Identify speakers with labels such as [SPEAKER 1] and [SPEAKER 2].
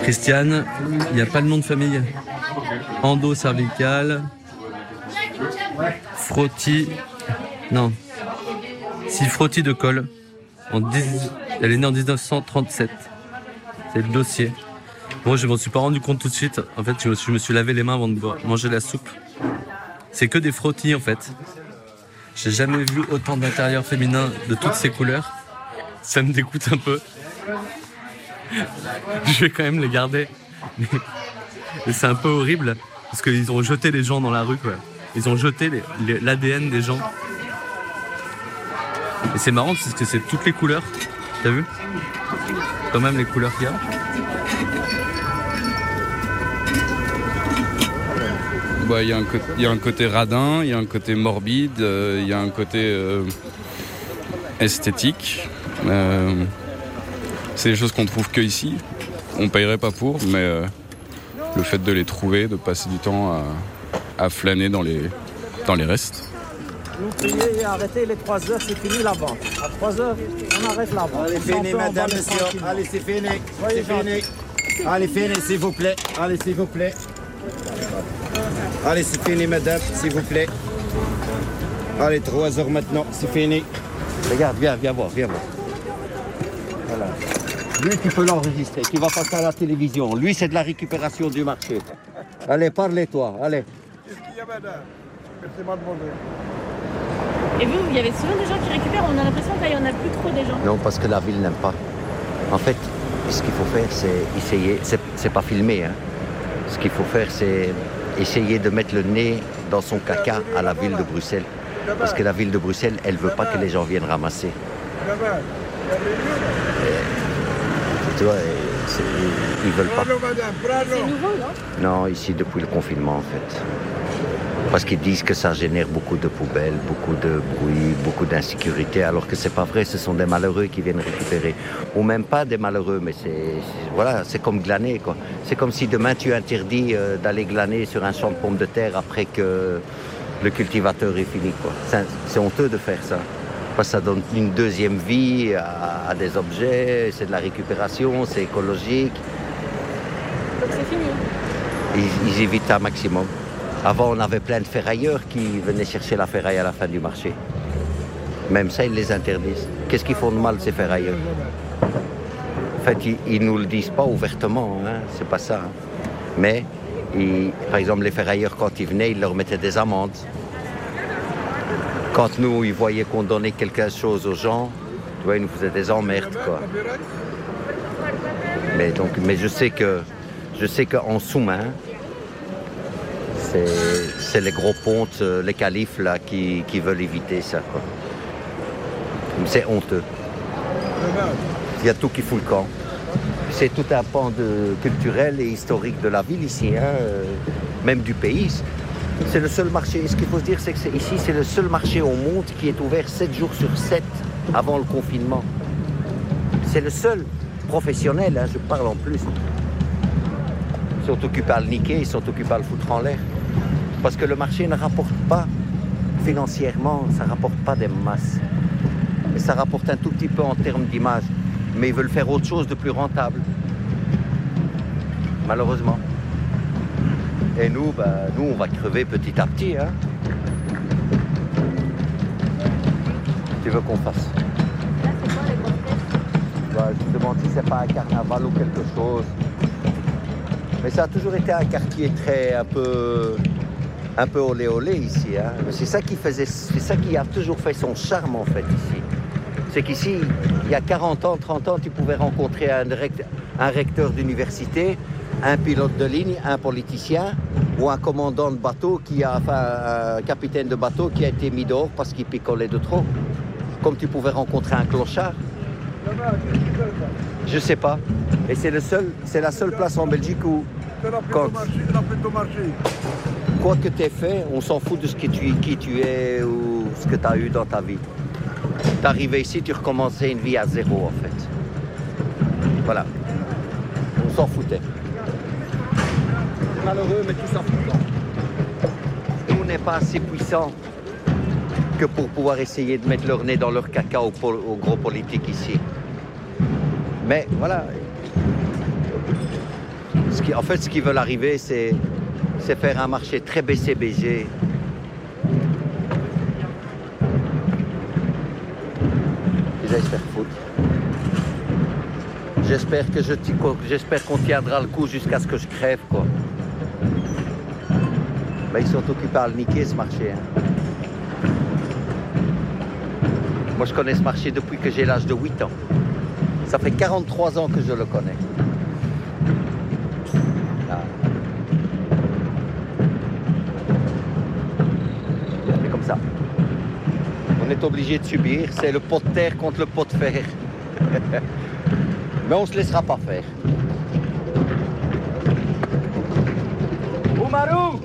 [SPEAKER 1] Christiane, il n'y a pas de nom de famille. Endo-cervical. Frottis. Non. Si Frottis de Colle. Elle est née en 1937. C'est le dossier. Bon, je m'en suis pas rendu compte tout de suite. En fait, je me suis lavé les mains avant de manger la soupe. C'est que des frottis, en fait. J'ai jamais vu autant d'intérieurs féminins de toutes ces couleurs. Ça me dégoûte un peu. Je vais quand même les garder. Mais c'est un peu horrible. Parce qu'ils ont jeté les gens dans la rue, quoi. Ils ont jeté l'ADN des gens. Et c'est marrant parce que c'est toutes les couleurs. T'as vu ? Quand même les couleurs qu'il y a.
[SPEAKER 2] Il y a un côté radin, il y a un côté morbide, il y a un côté esthétique. C'est des choses qu'on trouve que ici. On payerait pas pour, mais le fait de les trouver, de passer du temps à flâner dans les restes.
[SPEAKER 3] Vous payez et arrêtez les 3 heures, c'est fini la vente. À 3 heures, on arrête la vente.
[SPEAKER 4] Allez, fini, madame, monsieur. Allez, c'est fini. C'est fini. Allez, fini, s'il vous plaît. Allez, s'il vous plaît. Allez, c'est fini, madame, s'il vous plaît. Allez, 3 heures maintenant, c'est fini. Regarde, viens voir. Voilà. Lui, tu peux l'enregistrer, tu vas passer à la télévision. Lui, c'est de la récupération du marché. Allez, parlez-toi, allez.
[SPEAKER 3] Qu'est-ce qu'il y a, madame? Laissez-moi demander.
[SPEAKER 5] Et vous, il y avait souvent des gens qui récupèrent, on a l'impression qu'il n'y en a plus trop des gens.
[SPEAKER 4] Non, parce que la ville n'aime pas. En fait, ce qu'il faut faire, c'est essayer, c'est pas filmé, hein. Ce qu'il faut faire, c'est essayer de mettre le nez dans son caca à la ville de Bruxelles. Parce que la ville de Bruxelles, elle veut pas que les gens viennent ramasser. Tu vois, ils veulent pas.
[SPEAKER 5] C'est nouveau, non?
[SPEAKER 4] Non, ici depuis le confinement en fait. Parce qu'ils disent que ça génère beaucoup de poubelles, beaucoup de bruit, beaucoup d'insécurité, alors que c'est pas vrai, ce sont des malheureux qui viennent récupérer. Ou même pas des malheureux, mais c'est comme glaner, quoi. C'est comme si demain tu interdis d'aller glaner sur un champ de pommes de terre après que le cultivateur est fini, quoi. C'est honteux de faire ça. Parce que ça donne une deuxième vie à des objets, c'est de la récupération, c'est écologique.
[SPEAKER 5] Donc c'est fini.
[SPEAKER 4] Ils évitent un maximum. Avant, on avait plein de ferrailleurs qui venaient chercher la ferraille à la fin du marché. Même ça, ils les interdisent. Qu'est-ce qu'ils font de mal, ces ferrailleurs? En fait, ils nous le disent pas ouvertement, hein, c'est pas ça. Hein. Mais, par exemple, les ferrailleurs, quand ils venaient, ils leur mettaient des amendes. Quand nous, ils voyaient qu'on donnait quelque chose aux gens, tu vois, ils nous faisaient des emmerdes, quoi. Mais je sais qu'en sous-main, c'est les gros pontes, les califs là, qui veulent éviter ça, quoi. C'est honteux. Il y a tout qui fout le camp. C'est tout un pan culturel et historique de la ville ici, hein, même du pays. C'est le seul marché. Ce qu'il faut se dire, c'est que ici, c'est le seul marché au monde qui est ouvert 7 jours sur 7 avant le confinement. C'est le seul professionnel, hein, je parle en plus. Ils sont occupés à le niquer, ils sont occupés à le foutre en l'air. Parce que le marché ne rapporte pas financièrement, ça ne rapporte pas des masses. Et ça rapporte un tout petit peu en termes d'image. Mais ils veulent faire autre chose de plus rentable. Malheureusement. Et nous, on va crever petit à petit. Hein. Tu veux qu'on fasse?
[SPEAKER 5] Là, c'est quoi les grosses têtes?
[SPEAKER 4] Je me demande si c'est pas un carnaval ou quelque chose. Mais ça a toujours été un quartier un peu olé olé ici. Hein. C'est ça qui a toujours fait son charme en fait ici. C'est qu'ici, il y a 40 ans, 30 ans, tu pouvais rencontrer un recteur d'université, un pilote de ligne, un politicien ou un commandant de bateau un capitaine de bateau qui a été mis dehors parce qu'il picolait de trop. Comme tu pouvais rencontrer un clochard. Je sais pas. Et c'est la seule place en Belgique où quoi que tu aies fait, on s'en fout de qui tu es ou ce que tu as eu dans ta vie. T'arrivais ici, tu recommençais une vie à zéro en fait. Voilà. On s'en foutait. C'est malheureux, mais tout s'en fout. Nous, on n'est pas assez puissants que pour pouvoir essayer de mettre leur nez dans leur caca aux gros politiques ici. Mais voilà. En fait, ce qu'ils veulent arriver, c'est faire un marché très BCBG. Ils aillent se faire foutre. J'espère qu'on tiendra le coup jusqu'à ce que je crève, quoi. Ben, ils sont occupés à le niquer, ce marché. Hein. Moi, je connais ce marché depuis que j'ai l'âge de 8 ans. Ça fait 43 ans que je le connais. Ah. C'est comme ça. On est obligé de subir. C'est le pot de terre contre le pot de fer. Mais on ne se laissera pas faire. Oumarou!